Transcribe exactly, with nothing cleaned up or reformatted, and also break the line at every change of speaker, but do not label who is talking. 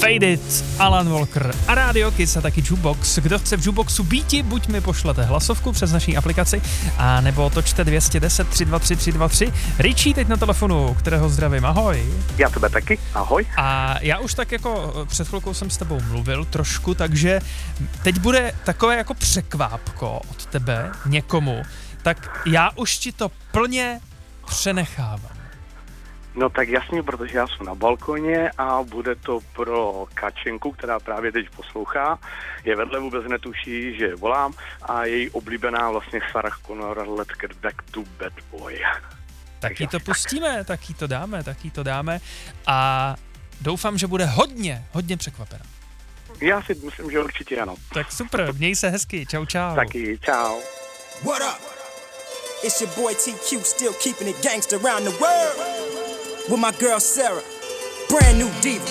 Fade It, Alan Walker a Radio Kiss a taky Jukebox. Kdo chce v Jukeboxu býti, buď mi pošlete hlasovku přes naší aplikaci, a nebo točte dvě jedna deset tři dva tři tři dva tři. Richie teď na telefonu, kterého zdravím, ahoj.
Já tebe taky, ahoj.
A já už tak jako před chvilkou jsem s tebou mluvil trošku, takže teď bude takové jako překvápko od tebe někomu, tak já už ti to plně přenechávám.
No tak jasně, protože já jsem na balkoně a bude to pro Kačenku, která právě teď poslouchá. Je vedle, vůbec netuší, že volám, a její oblíbená vlastně Sarah Connor, Let's Get Back to Bad Boy.
Taky to pustíme, taky to dáme, taky to dáme a doufám, že bude hodně, hodně překvapená.
Já si myslím, že určitě ano.
Tak super, měj se hezky, čau čau.
Taky, čau.
What up? It's your boy T Q, still keeping it gangster around the world. With my girl Sarah, brand new diva.